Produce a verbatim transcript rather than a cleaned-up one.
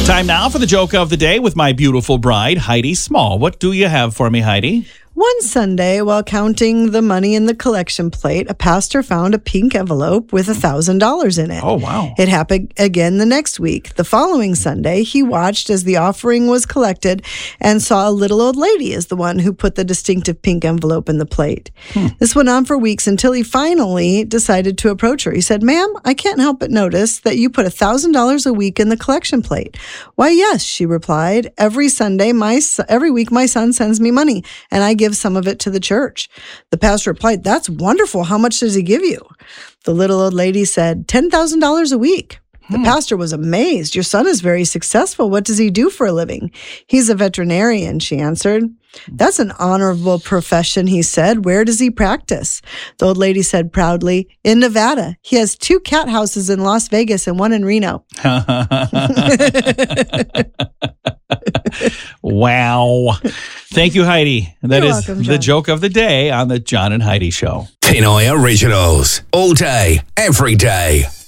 Time now for the joke of the day with my beautiful bride, Heidi Small. What do you have for me, Heidi? One Sunday, while counting the money in the collection plate, a pastor found a pink envelope with one thousand dollars in it. Oh, wow. It happened again the next week. The following Sunday, he watched as the offering was collected and saw a little old lady as the one who put the distinctive pink envelope in the plate. Hmm. This went on for weeks until he finally decided to approach her. He said, "Ma'am, I can't help but notice that you put one thousand dollars a week in the collection plate." "Why, yes," she replied. "Every Sunday, my every week my son sends me money, and I give some of it to the church." The pastor replied, "That's wonderful. How much does he give you?" The little old lady said, ten thousand dollars a week. The hmm. pastor was amazed. "Your son is very successful. What does he do for a living?" "He's a veterinarian," she answered. "That's an honorable profession," he said. "Where does he practice?" The old lady said proudly, "In Nevada. He has two cat houses in Las Vegas and one in Reno." Wow. Thank you, Heidi. That You're is welcome, the John. joke of the day on the John and Heidi Show. Pinoy Originals. All day, every day.